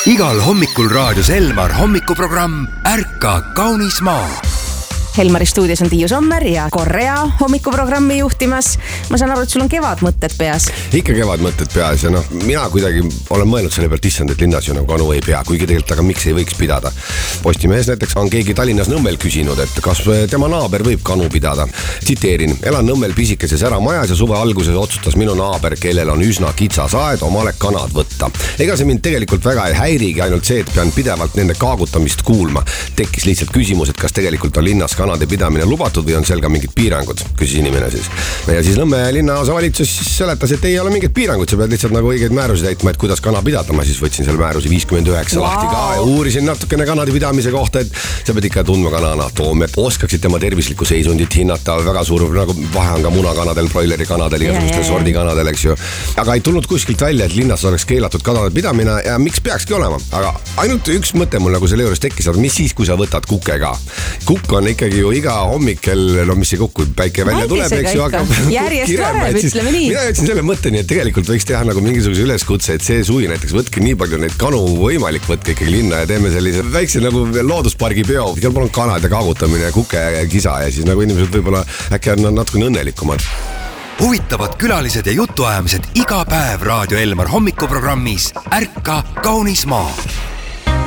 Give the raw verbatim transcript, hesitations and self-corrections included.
Igal hommikul raadios Elmar hommikuprogramm Ärka kaunis maa. Helmari stuudios on Tiiu Sommer ja Korea hommikuprogrammi juhtimas. Ma saan aru, et sul on kevad mõtted peas. Ikka kevad mõtted peas ja noh, mina kuidagi olen mõelnud selle pealt, issand, et linnas ju nagu kanu ei pea, kuigi tegelikult, aga miks ei võiks pidada. Postimehes näiteks on keegi Tallinnas Nõmmel küsinud, et kas tema naaber võib kanu pidada. Tsiteerin, elan Nõmmel pisikesesäramajas ja suve alguses otsustas minu naaber, kellel on üsna kitsas aed, omale kanad võtta. Ega see mind tegelikult väga ei häirigi, ainult see, et pean pidevalt nende kaagutamist kuulma. Tekkis lihtsalt küsimus, et kas tegelikult on linnas kanade pidamine lubatud või on seal ka mingid piirangud, küsis inimene siis. Ja siis Nõmme linnaosa valitsus seletas, et ei ole mingid piirangud, sa pead lihtsalt nagu õigeid määrusi täitma, et kuidas kana pidada. Ma siis võtsin selle määrusi viiskümmend üheksa wow. lahti ka ja uurisin natukene kanade pidamise kohta, et sa pead ikka tundma kana anatoomiat, oskaksid tema tervislikku seisundit hinnata, väga suur nagu vahe on ka munakanadel, broileri kanadel, igasugustel sordi kanadel, eks ju. Aga ei tulnud kuskilt välja, et linnas oleks keelatud kanade pidamine ja miks peakski olema. Aga ainult üks mõte mul nagu selle juures tekkis, mis siis, kui sa võtad kuke ka. Kukk on ikkagi ju iga hommikkel, no mis see kukku päike välja tuleb, eks ju, hakkab järjest varem, ütleme nii. Mina ütlesin selle mõtteni, et tegelikult võiks teha nagu mingisuguse üleskutse, et see suvi näiteks võtke nii palju neid kanu võimalik, võtke ikkagi linna ja teeme sellise väikse nagu looduspargi peo. Seal on kanad ja kaagutamine ja kuke ja kisa ja siis nagu inimesed võib-olla äkki on natuke õnnelikumad. Huvitavad külalised ja jutuajamised iga päev Raadio Elmar hommikuprogrammis Ärka kaunis maa.